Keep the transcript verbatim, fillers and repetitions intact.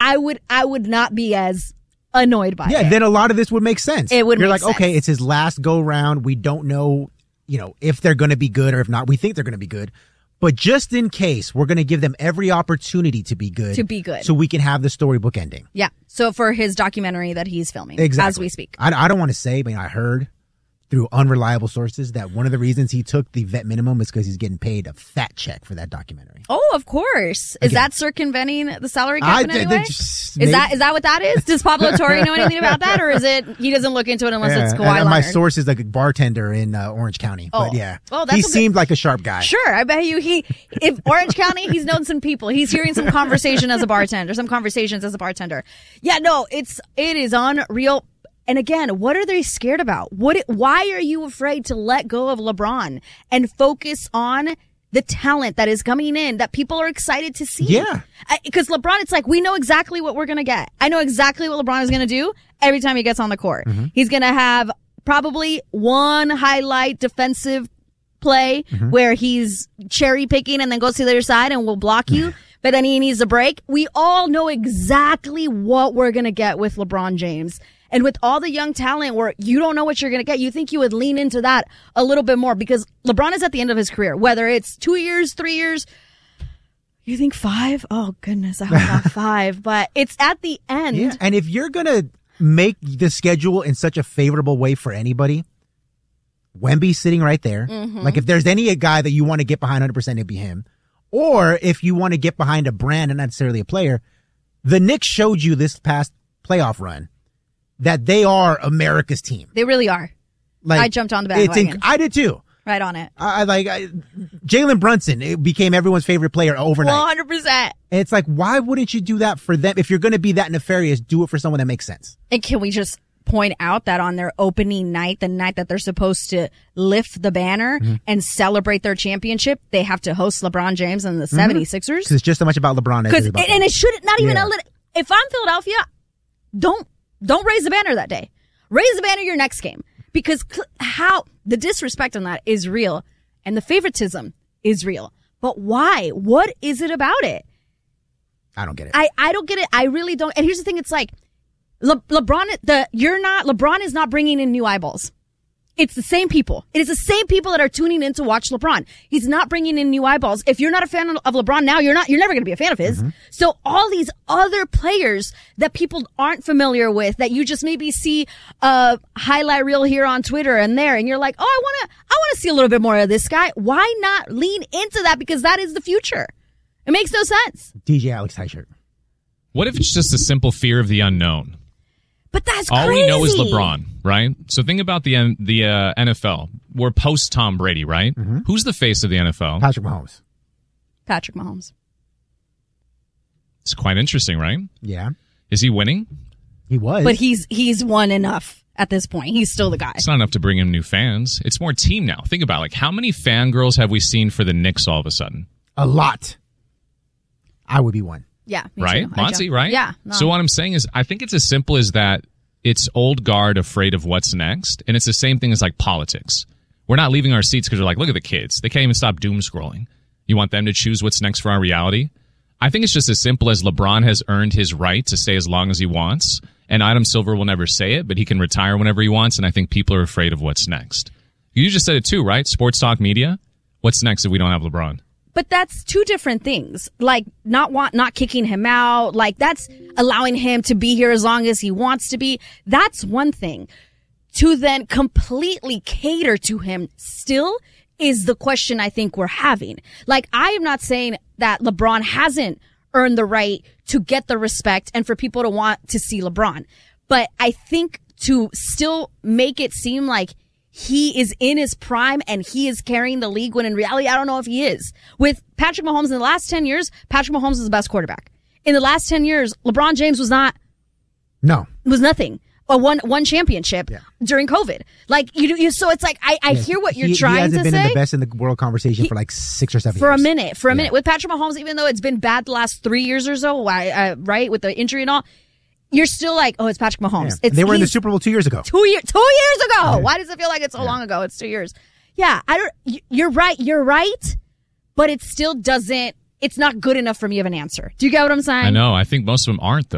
I would I would not be as annoyed by yeah, it. Yeah, then a lot of this would make sense. It would You're make like, sense. okay, it's his last go round. We don't know, you know, if they're going to be good or if not. We think they're going to be good. But just in case, we're going to give them every opportunity to be good. To be good. So we can have the storybook ending. Yeah. So for his documentary that he's filming Exactly. as we speak. I, I don't want to say, but I heard through unreliable sources that one of the reasons he took the vet minimum is because he's getting paid a fat check for that documentary. Oh, of course. Is Again. that circumventing the salary cap I- in any they way? just Is maybe- that is that what that is? Does Pablo Torre know anything about that, or is it he doesn't look into it unless Yeah, it's and, Kawhi uh, my Leonard? source is like a bartender in uh, Orange County. Oh. But yeah, Well, that's he a good- seemed like a sharp guy. Sure, I bet you he if Orange County, he's known some people. He's hearing some conversation as a bartender, some conversations as a bartender. Yeah, no, it's it is unreal. And again, what are they scared about? What? Why are you afraid to let go of LeBron and focus on the talent that is coming in that people are excited to see? Yeah. Because LeBron, it's like, we know exactly what we're going to get. I know exactly what LeBron is going to do every time he gets on the court. Mm-hmm. He's going to have probably one highlight defensive play Mm-hmm. where he's cherry picking and then goes to the other side and will block you. But then he needs a break. We all know exactly what we're going to get with LeBron James. And with all the young talent where you don't know what you're going to get, you think you would lean into that a little bit more because LeBron is at the end of his career, whether it's two years, three years. You think five? Oh, goodness. I hope not five. But it's at the end. Yeah, and if you're going to make the schedule in such a favorable way for anybody, Wemby's sitting right there. Mm-hmm. Like if there's any a guy that you want to get behind one hundred percent, it'd be him. Or if you want to get behind a brand and not necessarily a player, the Knicks showed you this past playoff run that they are America's team. They really are. Like I jumped on the it's bandwagon. inc- I did too. Right on it. I I like I, Jalen Brunson. It became everyone's favorite player overnight. one hundred percent. And it's like, why wouldn't you do that for them? If you're going to be that nefarious, do it for someone that makes sense. And can we just point out that on their opening night, the night that they're supposed to lift the banner Mm-hmm. and celebrate their championship, they have to host LeBron James and the seventy-sixers? Because it's just so much about LeBron. as it Because is about and them. it should not even Yeah. a little. If I'm Philadelphia, don't don't raise the banner that day. Raise the banner your next game because cl- how the disrespect on that is real and the favoritism is real. But why? What is it about it? I don't get it. I I don't get it. I really don't. And here's the thing: it's like Le- LeBron. The you're not LeBron is not bringing in new eyeballs. It's the same people. It is the same people that are tuning in to watch LeBron. He's not bringing in new eyeballs. If you're not a fan of LeBron now, you're not, you're never going to be a fan of his. Mm-hmm. So all these other players that people aren't familiar with, that you just maybe see a highlight reel here on Twitter and there, and you're like, oh, I want to, I want to see a little bit more of this guy. Why not lean into that? Because that is the future. It makes no sense. D J Alex Tyshirt. What if it's just a simple fear of the unknown? But that's All crazy. we know is LeBron, right? So think about the N- the uh, N F L. We're post Tom Brady, right? Mm-hmm. Who's the face of the N F L? Patrick Mahomes. Patrick Mahomes. It's quite interesting, right? Yeah. Is he winning? He was. But he's he's won enough at this point. He's still the guy. It's not enough to bring in new fans. It's more team now. Think about it. Like how many fangirls have we seen for the Knicks all of a sudden? A lot. I would be one. Yeah. me Right? too. I Monty, jump- right? Yeah. no. So what I'm saying is I think it's as simple as that. It's old guard afraid of what's next. And it's the same thing as like politics. We're not leaving our seats because we're like, look at the kids. They can't even stop doom scrolling. You want them to choose what's next for our reality? I think it's just as simple as LeBron has earned his right to stay as long as he wants. And Adam Silver will never say it, but he can retire whenever he wants. And I think people are afraid of what's next. You just said it too, right? Sports talk media. What's next if we don't have LeBron? But that's two different things. Like not want, not kicking him out. Like that's allowing him to be here as long as he wants to be. That's one thing. To then completely cater to him still is the question I think we're having. Like I am not saying that LeBron hasn't earned the right to get the respect and for people to want to see LeBron. But I think to still make it seem like he is in his prime and he is carrying the league when in reality, I don't know if he is. With Patrick Mahomes in the last ten years, Patrick Mahomes is the best quarterback. In the last ten years, LeBron James was not, No. was nothing. A one, one championship Yeah. during COVID. Like you, you, so it's like, I, I Yeah, hear what you're he, trying he hasn't to been say. in the best in the world conversation He- for like six or seven For years. a minute, for a Yeah. minute. With Patrick Mahomes, even though it's been bad the last three years or so, why, uh, right, with the injury and all, you're still like, oh, it's Patrick Mahomes. Yeah. It's, They were in the he's Super Bowl two years ago. Two years, two years ago. Yeah. Why does it feel like it's so long ago? It's two years. Yeah, I don't, y- you're right, you're right, but it still doesn't, it's not good enough for me of an answer. Do you get what I'm saying? I know. I think most of them aren't, though.